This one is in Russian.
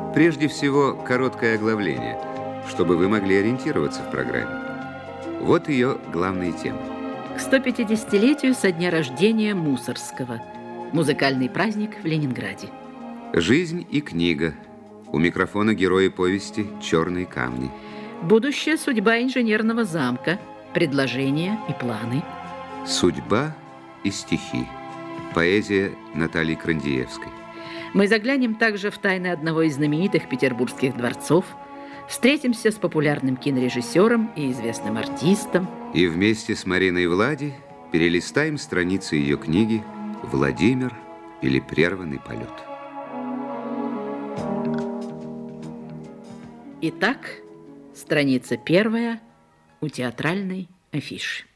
Прежде всего, короткое оглавление, чтобы вы могли ориентироваться в программе. Вот ее главные темы. К 150-летию со дня рождения Мусоргского. Музыкальный праздник в Ленинграде. Жизнь и книга. У микрофона герои повести «Черные камни». Будущая судьба инженерного замка. Предложения и планы. Судьба и стихи. Поэзия Натальи Крандиевской. Мы заглянем также в тайны одного из знаменитых петербургских дворцов, встретимся с популярным кинорежиссером и известным артистом. И вместе с Мариной Влади перелистаем страницы ее книги «Владимир или прерванный полет». Итак, страница 1 у театральной афиши.